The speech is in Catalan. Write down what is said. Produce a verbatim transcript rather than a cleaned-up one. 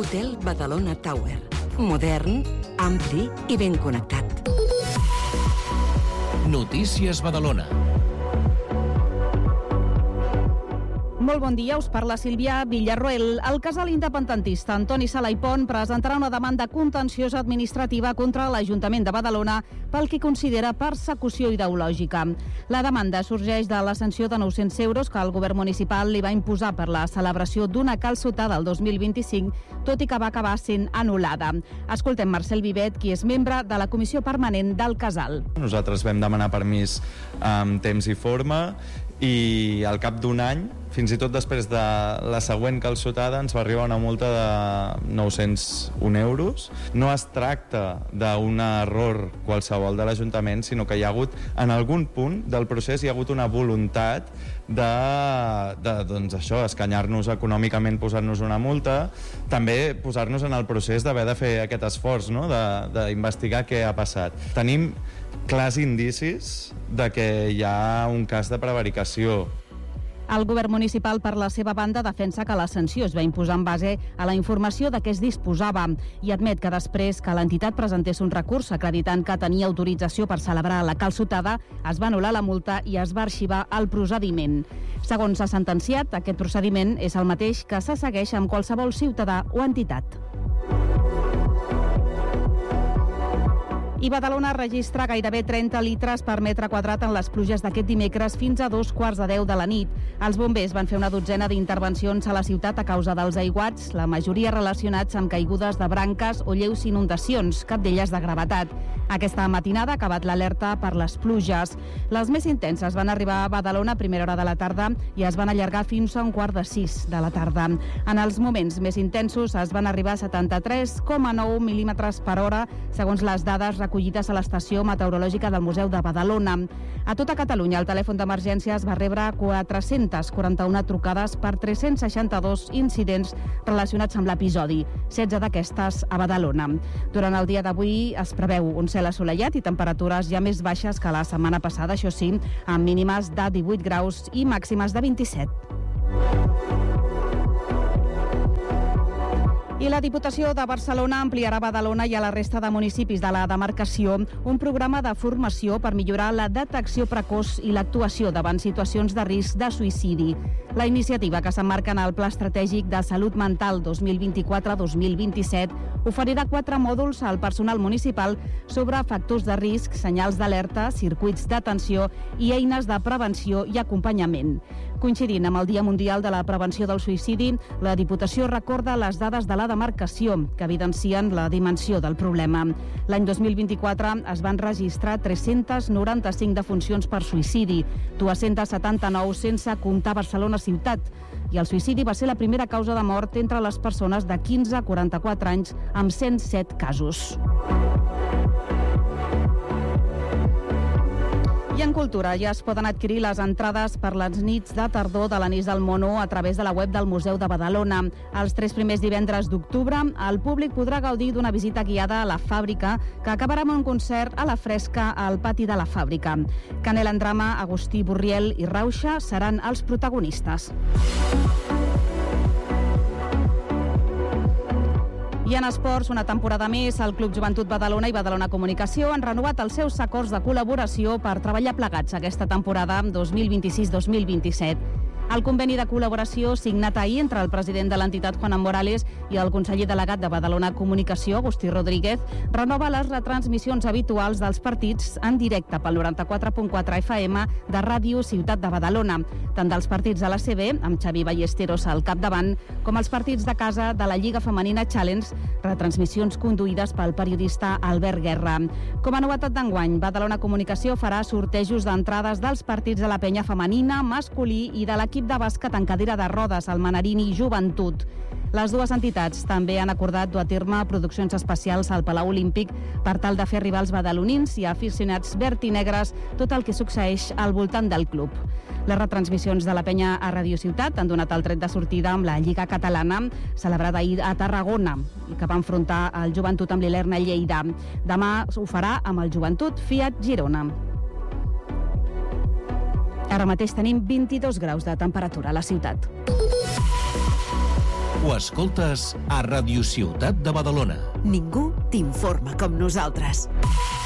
Hotel Badalona Tower. Modern, ampli i ben connectat. Notícies Badalona. Molt bon dia, us parla Sílvia Villarroel. El casal independentista Antoni Sala i Pont presentarà una demanda contenciosa administrativa contra l'Ajuntament de Badalona pel que considera persecució ideològica. La demanda sorgeix de la sanció de nou-cents euros que el govern municipal li va imposar per la celebració d'una calçotada el dos mil vint-i-cinc, tot i que va acabar sent anul·lada. Escoltem Marcel Vivet, qui és membre de la comissió permanent del casal. Nosaltres vam demanar permís amb temps i forma i al cap d'un any, fins i tot després de la següent calçotada, ens va arribar una multa de nou-cents un euros. No es tracta d'un error qualsevol de l'Ajuntament, sinó que hi ha hagut, en algun punt del procés, hi ha hagut una voluntat de, de doncs això, escanyar-nos econòmicament posant-nos una multa, també posar-nos en el procés d'haver de fer aquest esforç, no? d'investigar què ha passat. Tenim clars indicis de que hi ha un cas de prevaricació. El govern municipal, per la seva banda, defensa que la sanció es va imposar en base a la informació de què es disposava i admet que després que l'entitat presentés un recurs acreditant que tenia autorització per celebrar la calçotada, es va anul·lar la multa i es va arxivar el procediment. Segons s'ha sentenciat, aquest procediment és el mateix que se segueix amb qualsevol ciutadà o entitat. I Badalona registra gairebé trenta litres per metre quadrat en les pluges d'aquest dimecres fins a dos quarts de deu de la nit. Els bombers van fer una dotzena d'intervencions a la ciutat a causa dels aiguats, la majoria relacionats amb caigudes de branques o lleus inundacions, cap d'elles de gravetat. Aquesta matinada ha acabat l'alerta per les pluges. Les més intenses van arribar a Badalona a primera hora de la tarda i es van allargar fins a un quart de sis de la tarda. En els moments més intensos es van arribar a setanta-tres coma nou mil·límetres per hora, segons les dades recollides a l'estació meteorològica del Museu de Badalona. A tota Catalunya, el telèfon d'emergències va rebre quatre-cents quaranta-una trucades per tres-cents seixanta-dos incidents relacionats amb l'episodi, setze d'aquestes a Badalona. Durant el dia d'avui es preveu un cel assolellat i temperatures ja més baixes que la setmana passada, això sí, amb mínimes de divuit graus i màximes de vint-i-set. I la Diputació de Barcelona ampliarà a Badalona i a la resta de municipis de la demarcació un programa de formació per millorar la detecció precoç i l'actuació davant situacions de risc de suïcidi. La iniciativa, que s'emmarca en el Pla Estratègic de Salut Mental dos mil vint-i-quatre dos mil vint-i-set, oferirà quatre mòduls al personal municipal sobre factors de risc, senyals d'alerta, circuits d'atenció i eines de prevenció i acompanyament. Coincidint amb el Dia Mundial de la Prevenció del Suïcidi, la Diputació recorda les dades de la demarcació que evidencien la dimensió del problema. L'any dos mil vint-i-quatre es van registrar tres-cents noranta-cinc defuncions per suïcidi, dos-cents setanta-nou sense comptar Barcelona ciutat, i el suïcidi va ser la primera causa de mort entre les persones de quinze a quaranta-quatre anys, amb cent set casos. I en cultura ja es poden adquirir les entrades per les nits de tardor de l'Anís del Mono a través de la web del Museu de Badalona. Els tres primers divendres d'octubre, el públic podrà gaudir d'una visita guiada a la fàbrica que acabarà amb un concert a la fresca al pati de la fàbrica. Canel Andrama, Agustí Borriel i Rauxa seran els protagonistes. I en esports, una temporada més, el Club Joventut Badalona i Badalona Comunicació han renovat els seus acords de col·laboració per treballar plegats aquesta temporada dos mil vint-i-sis dos mil vint-i-set. El conveni de col·laboració signat ahir entre el president de l'entitat, Juan Morales, i el conseller delegat de Badalona Comunicació, Agustí Rodríguez, renova les retransmissions habituals dels partits en directe pel noranta-quatre punt quatre F M de Ràdio Ciutat de Badalona, tant dels partits de l'A C B, amb Xavi Ballesteros al capdavant, com els partits de casa de la Lliga Femenina Challenge, retransmissions conduïdes pel periodista Albert Guerra. Com a novetat d'enguany, Badalona Comunicació farà sortejos d'entrades dels partits de la penya femenina, masculí i de l'equip de bàsquet en cadira de rodes, el Manarini Joventut. Les dues entitats també han acordat dur a terme produccions especials al Palau Olímpic per tal de fer arribar als badalonins i aficionats verd i negres tot el que succeeix al voltant del club. Les retransmissions de la penya a Ràdio Ciutat han donat el tret de sortida amb la Lliga Catalana, celebrada ahir a Tarragona, i que va enfrontar el Joventut amb l'Ilerna Lleida. Demà ho farà amb el Joventut Fiat Girona. Ara mateix tenim vint-i-dos graus de temperatura a la ciutat. Ho escoltes a Ràdio Ciutat de Badalona. Ningú t'informa com nosaltres.